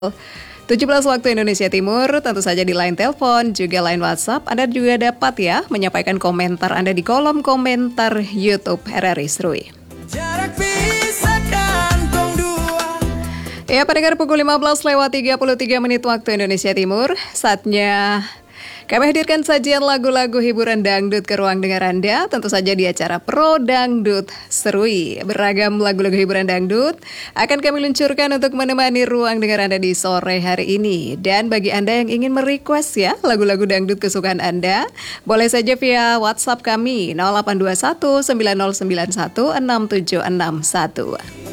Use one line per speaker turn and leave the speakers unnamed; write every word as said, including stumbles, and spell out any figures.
tujuh belas waktu Indonesia Timur, tentu saja di line telepon, juga line WhatsApp. Anda juga dapat ya menyampaikan komentar Anda di kolom komentar YouTube R R I Serui. Ya, pendengar, pukul lima belas lewat tiga puluh tiga menit waktu Indonesia Timur. Saatnya kami hadirkan sajian lagu-lagu hiburan dangdut ke ruang dengar Anda. Tentu saja di acara Pro Dangdut Serui. Beragam lagu-lagu hiburan dangdut akan kami luncurkan untuk menemani ruang dengar Anda di sore hari ini. Dan bagi Anda yang ingin merequest ya lagu-lagu dangdut kesukaan Anda, boleh saja via WhatsApp kami nol delapan dua satu sembilan nol sembilan satu enam tujuh enam satu.